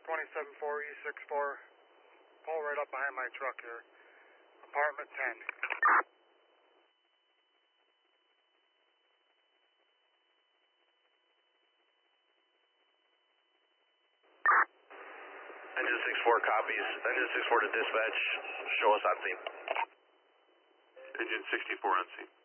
274E64. Pull right up behind my truck here. Apartment 10. Engine 64 copies. Engine 64 to dispatch. Show us on scene. Engine 64 on scene.